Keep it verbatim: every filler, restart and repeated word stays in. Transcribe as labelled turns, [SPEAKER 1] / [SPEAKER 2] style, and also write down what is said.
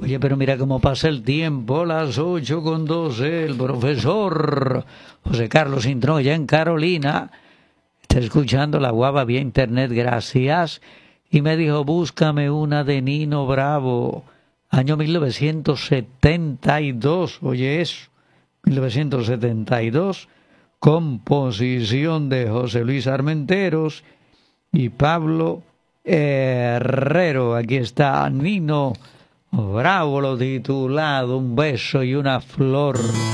[SPEAKER 1] Oye, pero mira cómo pasa el tiempo, las ocho con doce, el profesor José Carlos Intrón, ya en Carolina, está escuchando la guava vía internet, gracias, y me dijo, búscame una de Nino Bravo, año mil novecientos setenta y dos, oye eso, mil novecientos setenta y dos, composición de José Luis Armenteros y Pablo Herrero. Aquí está Nino Bravo, lo titulado Un beso y una flor.